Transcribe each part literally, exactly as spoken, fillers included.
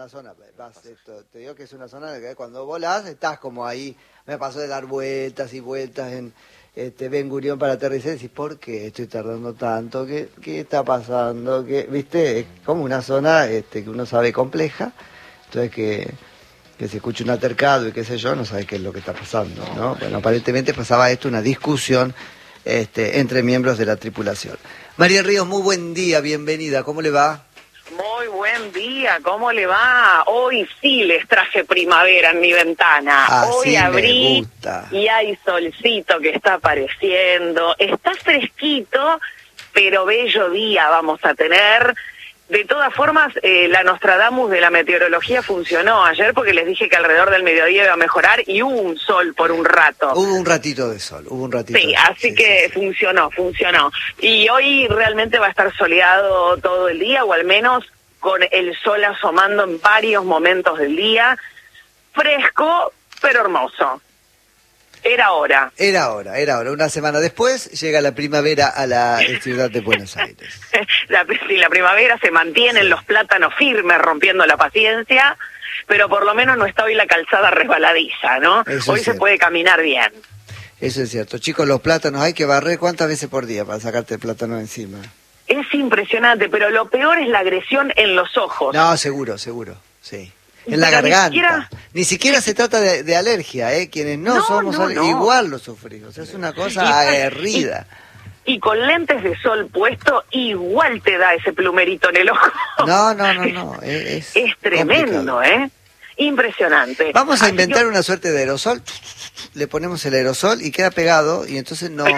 una zona, vas, esto, te digo que es una zona en la que cuando volás estás como ahí, me pasó de dar vueltas y vueltas en este Ben Gurión para aterrizar y decís, ¿por qué estoy tardando tanto? ¿Qué, qué está pasando? ¿Qué? ¿Viste? Es como una zona este, que uno sabe compleja, entonces que, que se escucha un altercado y qué sé yo, no sabe qué es lo que está pasando, ¿no? Bueno, aparentemente pasaba esto, una discusión este, entre miembros de la tripulación. María Ríos, muy buen día, bienvenida, ¿cómo le va? Muy buen día, ¿cómo le va? Hoy sí les traje primavera en mi ventana. Así Hoy abrí me gusta. y hay solcito que está apareciendo. Está fresquito, pero bello día vamos a tener. De todas formas, eh, la Nostradamus de la meteorología funcionó ayer porque les dije que alrededor del mediodía iba a mejorar y hubo un sol por un rato. Hubo un ratito de sol, hubo un ratito Sí, de sol. así sí, que sí, sí. funcionó, funcionó. Y hoy realmente va a estar soleado todo el día, o al menos con el sol asomando en varios momentos del día. Fresco, pero hermoso. Era hora. Era hora, era hora. Una semana después llega la primavera a la ciudad de Buenos Aires. La, sí, la primavera se mantienen Sí. los plátanos firmes, rompiendo la paciencia, pero por lo menos no está hoy la calzada resbaladiza, ¿no? Eso Hoy es se cierto. puede caminar bien. Eso es cierto. Chicos, los plátanos hay que barrer ¿cuántas veces por día para sacarte el plátano encima? Es impresionante, pero lo peor es la agresión en los ojos. No, seguro, seguro, sí. En la Pero ni garganta. siquiera- Ni siquiera se trata de, de alergia, ¿eh? Quienes no, No, somos no, aler- no. igual lo sufrimos. Es una Y- cosa aguerrida. Y con lentes de sol puesto, igual te da ese plumerito en el ojo. No, no, no, no. Es, Es tremendo, complicado. ¿eh? Impresionante. Vamos a Así inventar que- una suerte de aerosol. Le ponemos el aerosol y queda pegado y entonces no...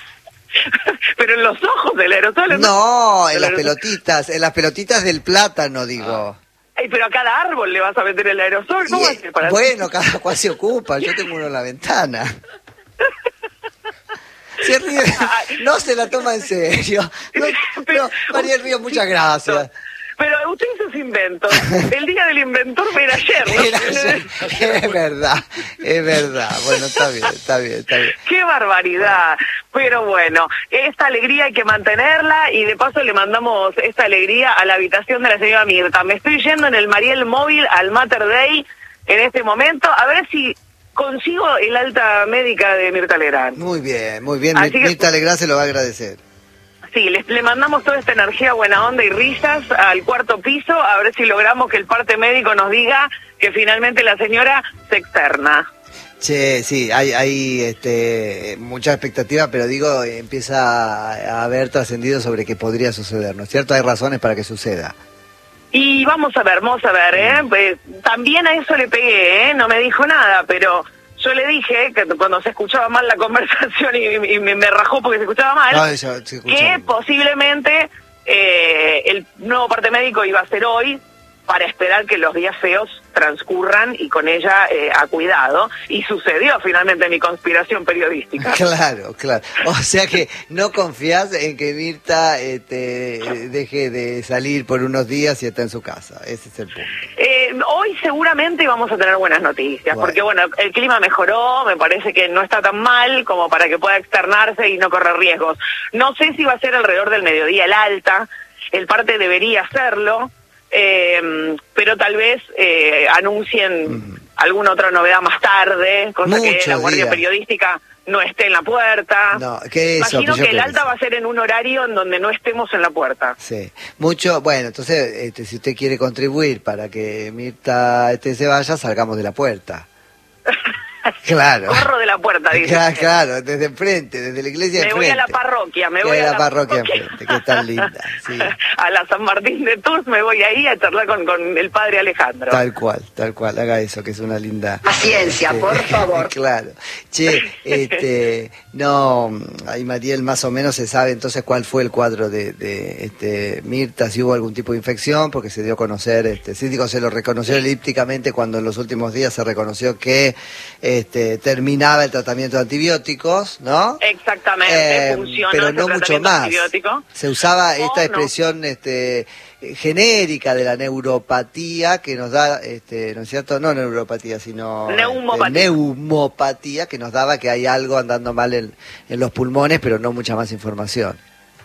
Pero en los ojos del aerosol. No, en Del las aerosol- pelotitas, en las pelotitas del plátano, digo. Ay, pero a cada árbol le vas a meter el aerosol. ¿Cómo Y, haces eh, para bueno, cada cual se ocupa, yo tengo uno en la ventana. Se ríe, no se la toma en serio. No, no, María Río, muchas gracias. Pero usted hizo sus inventos. El día del inventor era ayer, ¿no? Era ayer, es verdad, es verdad. Bueno, está bien, está bien, está bien. ¡Qué barbaridad! Pero bueno, esta alegría hay que mantenerla y de paso le mandamos esta alegría a la habitación de la señora Mirta. Me estoy yendo en el Mariel Móvil al Mater Dei en este momento a ver si consigo el alta médica de Mirta Legrand. Muy bien, muy bien. Así que- Mirta Legrand se lo va a agradecer. Sí, les, le mandamos toda esta energía, buena onda y risas al cuarto piso a ver si logramos que el parte médico nos diga que finalmente la señora se externa. Che, sí, hay, hay este, mucha expectativa, pero digo, empieza a haber trascendido sobre qué podría suceder, ¿no es cierto? Hay razones para que suceda. Y vamos a ver, vamos a ver, ¿eh? Pues, también a eso le pegué, ¿eh? No me dijo nada, pero yo le dije que cuando se escuchaba mal la conversación y, y me, me rajó porque se escuchaba mal, No, eso se escucha que bien. posiblemente eh, el nuevo parte médico iba a ser hoy para esperar que los días feos transcurran y con ella eh, a cuidado. Y sucedió finalmente mi conspiración periodística. Claro, claro. O sea que no confías en que Mirta este, deje de salir por unos días y está en su casa. Ese es el punto. Eh, hoy seguramente vamos a tener buenas noticias, Bueno. porque bueno, el clima mejoró, me parece que no está tan mal como para que pueda externarse y no correr riesgos. No sé si va a ser alrededor del mediodía el alta, el parte debería hacerlo, eh, pero tal vez eh, anuncien Mm. alguna otra novedad más tarde, cosa que Muchos la guardia días. periodística no esté en la puerta. No, que eso, Imagino pues yo que el creo que alta sí. va a ser en un horario en donde no estemos en la puerta. Sí, mucho, bueno, entonces, este, si usted quiere contribuir para que Mirta este, se vaya, salgamos de la puerta. Claro. Corro de la puerta, dice. Claro, claro, desde enfrente, desde la iglesia Me de voy a la enfrente. parroquia, me Que voy hay a la la parroquia parroquia. enfrente, que es tan linda, sí. A la San Martín de Tours me voy ahí a charlar con, con el padre Alejandro. Tal cual, tal cual, haga eso, que es una linda... Paciencia, este, por favor. Claro. Che, este, no, ahí Mariel más o menos se sabe entonces cuál fue el cuadro de, de este, Mirta, si hubo algún tipo de infección, porque se dio a conocer, este, sí, digo, se lo reconoció elípticamente cuando en los últimos días se reconoció que este, terminaba el tratamiento de antibióticos, ¿no? Exactamente, Eh, funcionó pero ese no mucho tratamiento más. antibiótico. Se usaba No, esta no. expresión este, eh, genérica de la neuropatía que nos da, este, ¿no es cierto? No neuropatía, sino Neumopatía. este, neumopatía, que nos daba que hay algo andando mal en, en los pulmones, pero no mucha más información.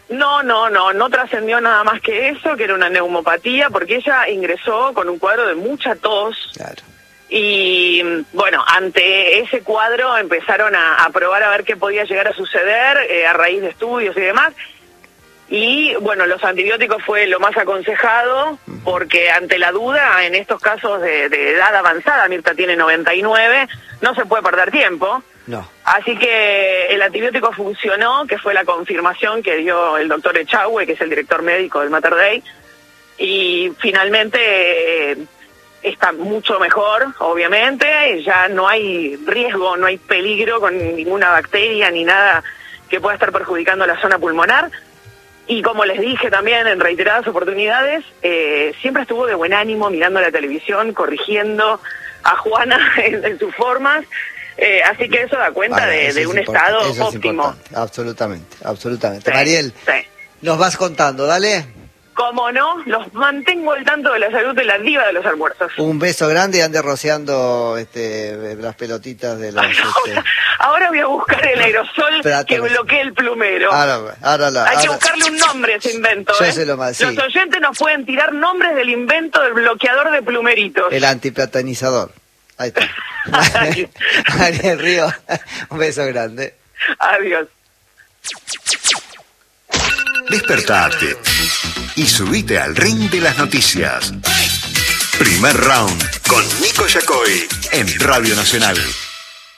No, no, no, no trascendió nada más que eso, que era una neumopatía, porque ella ingresó con un cuadro de mucha tos. Claro. Y bueno, ante ese cuadro empezaron a, a probar a ver qué podía llegar a suceder eh, a raíz de estudios y demás. Y bueno, los antibióticos fue lo más aconsejado, porque ante la duda, en estos casos de, de edad avanzada, Mirta tiene noventa y nueve, no se puede perder tiempo. No. Así que el antibiótico funcionó, que fue la confirmación que dio el doctor Echagüe, que es el director médico del Mater Dei, y finalmente eh, está mucho mejor, obviamente, ya no hay riesgo, no hay peligro con ninguna bacteria ni nada que pueda estar perjudicando la zona pulmonar. Y como les dije también en reiteradas oportunidades, eh, siempre estuvo de buen ánimo mirando la televisión, corrigiendo a Juana en, en sus formas. Eh, así que eso da cuenta Vale, de, eso de es un importante, estado eso es óptimo. importante, absolutamente, absolutamente. Sí, Mariel, sí. nos vas contando, dale. Como no, los mantengo al tanto de la salud de la diva de los almuerzos. Un beso grande y ande rociando este, las pelotitas de los... Ahora, Este... ahora voy a buscar el aerosol Trátalo. que bloquee el plumero. Ahora, ahora la, Hay ahora... que buscarle un nombre a ese invento. Yo ¿eh? se lo más, sí. Los oyentes nos pueden tirar nombres del invento del bloqueador de plumeritos. El antiplatonizador. Ahí está. Mariel Río, un beso grande. Adiós. Despertate y subite al ring de las noticias. Primer round con Nico Yacoy en Radio Nacional.